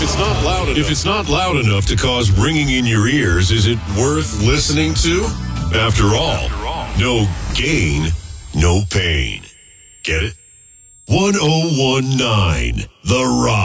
If it's not loud enough to cause ringing in your ears, is it worth listening to? After all, no gain, no pain. Get it? 1019 The Rock.